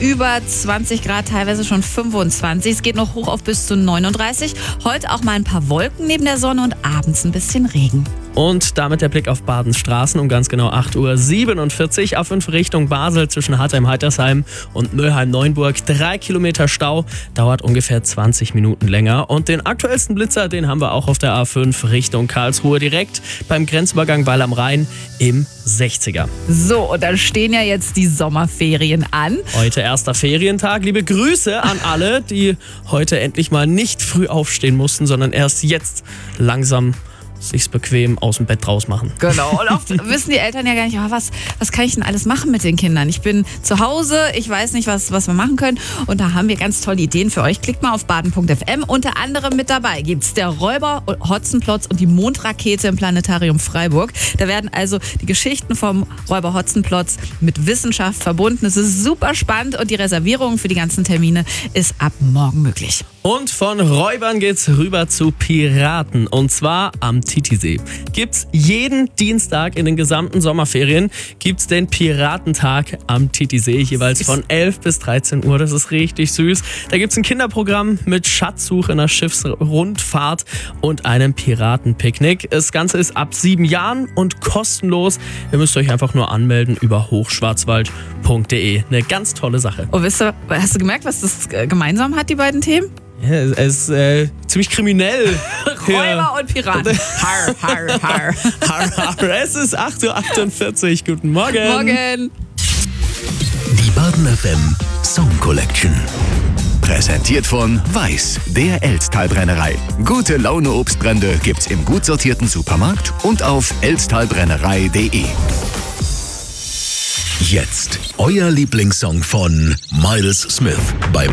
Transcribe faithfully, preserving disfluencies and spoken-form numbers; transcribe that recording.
über zwanzig Grad, teilweise schon fünfundzwanzig. Es geht noch hoch auf bis zu neununddreißig. Heute auch mal ein paar Wolken neben der Sonne und abends ein bisschen Regen. Und damit der Blick auf Badens Straßen um ganz genau acht Uhr siebenundvierzig. A fünf Richtung Basel zwischen Hartheim-Heitersheim und Mülheim-Neuenburg. Drei Kilometer Stau, dauert ungefähr zwanzig Minuten länger. Und den aktuellsten Blitzer, den haben wir auch auf der A fünf Richtung Karlsruhe direkt beim Grenzübergang Weil am Rhein im sechziger. So, und dann stehen ja jetzt die Sommerferien an. Heute erster Ferientag. Liebe Grüße an alle, die heute endlich mal nicht früh aufstehen mussten, sondern erst jetzt langsam sich's bequem aus dem Bett raus machen. Genau. Und oft wissen die Eltern ja gar nicht, oh, was, was kann ich denn alles machen mit den Kindern? Ich bin zu Hause, ich weiß nicht, was, was wir machen können. Und da haben wir ganz tolle Ideen für euch. Klickt mal auf baden punkt f m. Unter anderem mit dabei gibt's der Räuber Hotzenplotz und die Mondrakete im Planetarium Freiburg. Da werden also die Geschichten vom Räuber Hotzenplotz mit Wissenschaft verbunden. Es ist super spannend und die Reservierung für die ganzen Termine ist ab morgen möglich. Und von Räubern geht's rüber zu Piraten. Und zwar am Titisee. Gibt's jeden Dienstag in den gesamten Sommerferien gibt's den Piratentag am Titisee. Jeweils von elf bis dreizehn Uhr. Das ist richtig süß. Da gibt's ein Kinderprogramm mit Schatzsuche, einer Schiffsrundfahrt und einem Piratenpicknick. Das Ganze ist ab sieben Jahren und kostenlos. Ihr müsst euch einfach nur anmelden über hochschwarzwald punkt de. Eine ganz tolle Sache. Oh, wisst ihr, hast du gemerkt, was das gemeinsam hat, die beiden Themen? Ja, es ist äh, ziemlich kriminell. Räuber und Piraten. Har, har, har. har, har. Es ist acht Uhr achtundvierzig. Guten Morgen. Morgen. Die Baden F M Song Collection. Präsentiert von Weiß, der Elsttalbrennerei. Gute Laune Obstbrände gibt's im gut sortierten Supermarkt und auf elsttalbrennerei punkt de. Jetzt euer Lieblingssong von Miles Smith beim